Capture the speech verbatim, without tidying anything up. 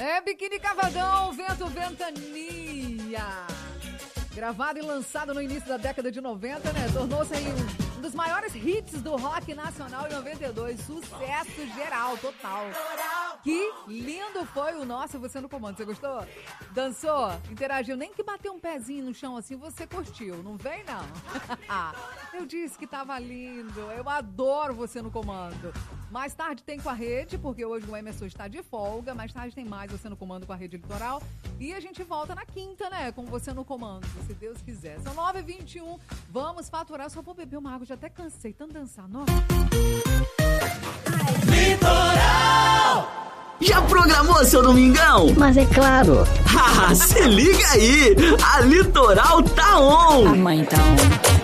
É Biquíni Cavadão, Vento Ventania. Gravado e lançado no início da década de noventa, né? Tornou-se aí um, um dos maiores hits do rock nacional em noventa e dois. Sucesso geral, total. Que lindo foi o nosso Você no Comando. Você gostou? Dançou? Interagiu? Nem que bateu um pezinho no chão assim, você curtiu. Não vem, não. Eu disse que tava lindo. Eu adoro Você no Comando. Mais tarde tem com a Rede, porque hoje o Emerson está de folga. Mais tarde tem mais Você no Comando com a Rede Litoral. E a gente volta na quinta, né? Com Você no Comando, se Deus quiser. São nove e vinte e um. Vamos faturar. Só vou beber uma água. Já até cansei. Tanto dançar. Nossa. Litoral! Já programou seu domingão? Mas é claro. Ah, se liga aí. A Litoral tá on. A mãe tá on.